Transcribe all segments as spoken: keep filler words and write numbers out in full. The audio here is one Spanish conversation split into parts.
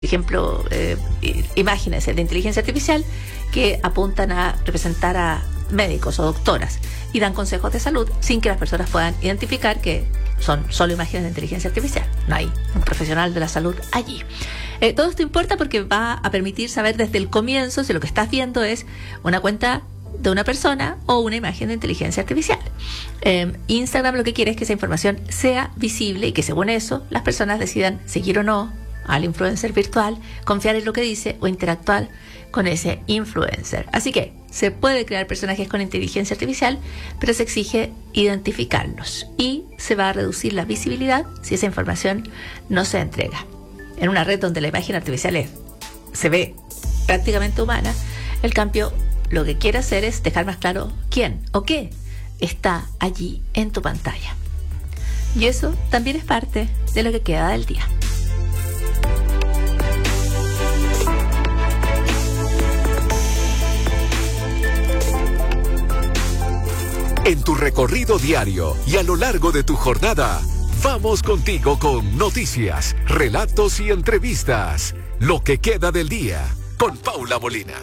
ejemplo, eh, imágenes de inteligencia artificial que apuntan a representar a médicos o doctoras y dan consejos de salud sin que las personas puedan identificar que son solo imágenes de inteligencia artificial. No hay un profesional de la salud allí. Eh, todo esto importa porque va a permitir saber desde el comienzo si lo que estás viendo es una cuenta de una persona o una imagen de inteligencia artificial. Eh, Instagram lo que quiere es que esa información sea visible y que según eso las personas decidan seguir o no al influencer virtual, confiar en lo que dice o interactuar con ese influencer. Así que se puede crear personajes con inteligencia artificial, pero se exige identificarlos y se va a reducir la visibilidad si esa información no se entrega. En una red donde la imagen artificial es, se ve prácticamente humana, el cambio lo que quiere hacer es dejar más claro quién o qué está allí en tu pantalla. Y eso también es parte de lo que queda del día. En tu recorrido diario y a lo largo de tu jornada, vamos contigo con noticias, relatos y entrevistas. Lo que queda del día con Paula Molina.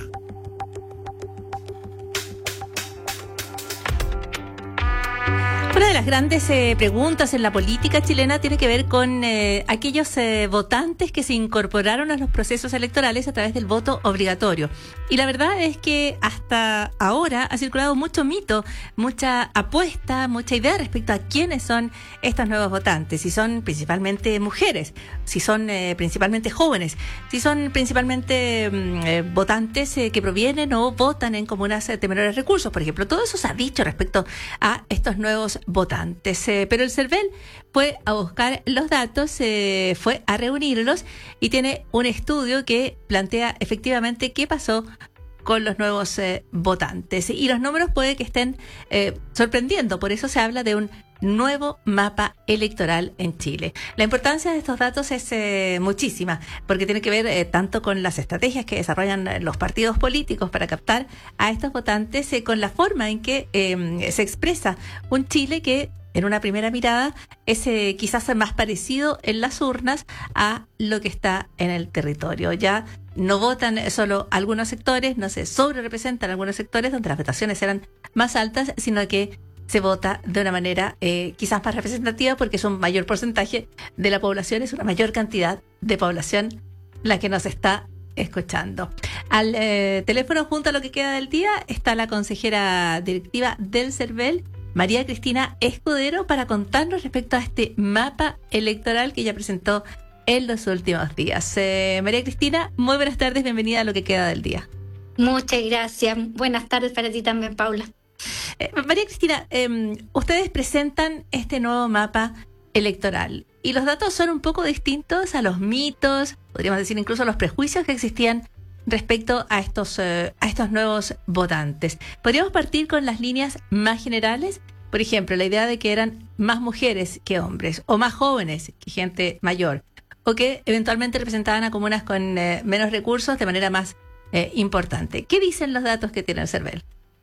Una de las grandes eh, preguntas en la política chilena tiene que ver con eh, aquellos eh, votantes que se incorporaron a los procesos electorales a través del voto obligatorio. Y la verdad es que hasta ahora ha circulado mucho mito, mucha apuesta, mucha idea respecto a quiénes son estos nuevos votantes, si son principalmente mujeres, si son eh, principalmente jóvenes, si son principalmente eh, votantes eh, que provienen o votan en comunas de menores recursos, por ejemplo. Todo eso se ha dicho respecto a estos nuevos votantes, eh, pero el CERVEL fue a buscar los datos, eh, fue a reunirlos y tiene un estudio que plantea efectivamente qué pasó con los nuevos eh, votantes. Y los números puede que estén eh, sorprendiendo, por eso se habla de un nuevo mapa electoral en Chile. La importancia de estos datos es eh, muchísima, porque tiene que ver eh, tanto con las estrategias que desarrollan los partidos políticos para captar a estos votantes, eh, con la forma en que eh, se expresa un Chile que en una primera mirada es eh, quizás más parecido en las urnas a lo que está en el territorio. Ya no votan solo algunos sectores, no se sobre representan algunos sectores donde las votaciones eran más altas, sino que se vota de una manera eh, quizás más representativa porque es un mayor porcentaje de la población, es una mayor cantidad de población la que nos está escuchando. Al eh, teléfono, junto a lo que queda del día, está la consejera directiva del CERVEL, María Cristina Escudero, para contarnos respecto a este mapa electoral que ella presentó en los últimos días. Eh, María Cristina, muy buenas tardes, bienvenida a lo que queda del día. Muchas gracias. Buenas tardes para ti también, Paula. Eh, María Cristina, eh, ustedes presentan este nuevo mapa electoral y los datos son un poco distintos a los mitos, podríamos decir incluso a los prejuicios que existían respecto a estos, eh, a estos nuevos votantes. ¿Podríamos partir con las líneas más generales? Por ejemplo, la idea de que eran más mujeres que hombres, o más jóvenes que gente mayor, o que eventualmente representaban a comunas con eh, menos recursos de manera más eh, importante. ¿Qué dicen los datos que tiene el CERVEL?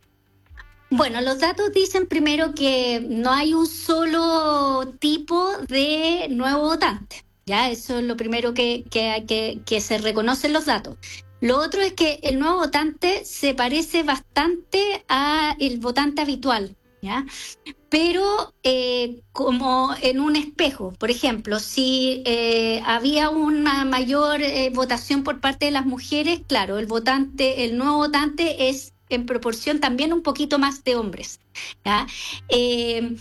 Bueno, los datos dicen primero que no hay un solo tipo de nuevo votante. Ya, eso es lo primero que, que, que, que se reconocen los datos. Lo otro es que el nuevo votante se parece bastante al votante habitual, ¿ya? Pero eh, como en un espejo. Por ejemplo, si eh, había una mayor eh, votación por parte de las mujeres, claro, el votante, el nuevo votante es en proporción también un poquito más de hombres, ¿ya? Eh,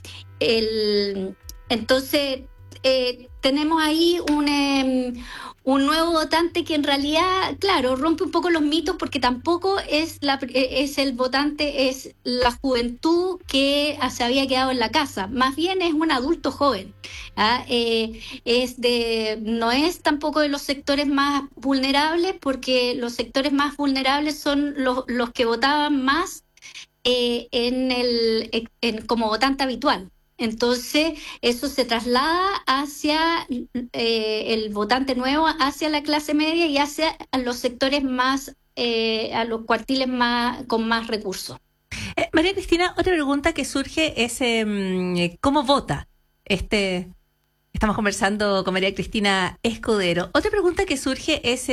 el, entonces, eh, tenemos ahí un, eh, un nuevo votante que en realidad, claro, rompe un poco los mitos porque tampoco es, la, es el votante, es la juventud que se había quedado en la casa, más bien es un adulto joven, ¿ya? Eh, es de, no es tampoco de los sectores más vulnerables, porque los sectores más vulnerables son los, los que votaban más eh, en el, en, como votante habitual. Entonces, eso se traslada hacia eh, el votante nuevo, hacia la clase media y hacia los sectores más, eh, a los cuartiles más con más recursos. Eh, María Cristina, otra pregunta que surge es eh, ¿cómo vota este Estamos conversando con María Cristina Escudero. Otra pregunta que surge es